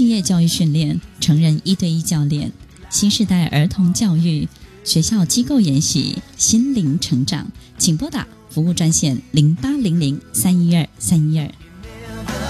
企业教育训练、成人1对1教练、新时代儿童教育、学校机构研习、心灵成长，请拨打服务专线0800-312-312。